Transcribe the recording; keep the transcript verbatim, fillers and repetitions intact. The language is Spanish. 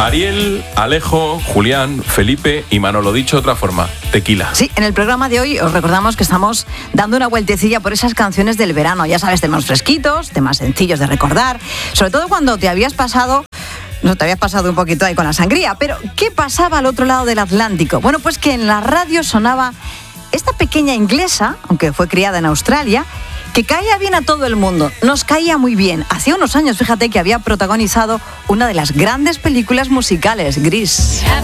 Ariel, Alejo, Julián, Felipe y Manolo, dicho de otra forma, tequila. Sí, en el programa de hoy os recordamos que estamos dando una vueltecilla por esas canciones del verano. Ya sabes, temas fresquitos, temas sencillos de recordar, sobre todo cuando te habías pasado... No te habías pasado un poquito ahí con la sangría, pero ¿qué pasaba al otro lado del Atlántico? Bueno, pues que en la radio sonaba esta pequeña inglesa, aunque fue criada en Australia, que caía bien a todo el mundo, nos caía muy bien. Hacía unos años, fíjate, que había protagonizado una de las grandes películas musicales, Grease.